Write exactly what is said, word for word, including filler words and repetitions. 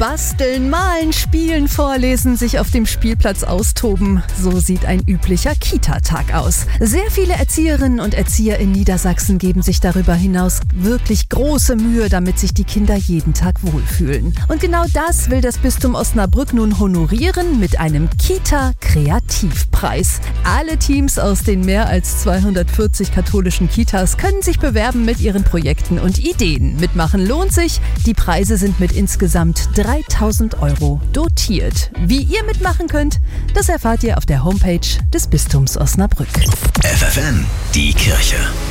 Basteln, malen, spielen, vorlesen, sich auf dem Spielplatz austoben. So sieht ein üblicher Kita-Tag aus. Sehr viele Erzieherinnen und Erzieher in Niedersachsen geben sich darüber hinaus wirklich große Mühe, damit sich die Kinder jeden Tag wohlfühlen. Und genau das will das Bistum Osnabrück nun honorieren mit einem Kita-Kreativpreis. Alle Teams aus den mehr als zweihundertvierzig katholischen Kitas können sich bewerben mit ihren Projekten und Ideen. Mitmachen lohnt sich. Die Preise sind mit insgesamt dreitausend Euro dotiert. Wie ihr mitmachen könnt, das erfahrt ihr auf der Homepage des Bistums Osnabrück. F F N, die Kirche.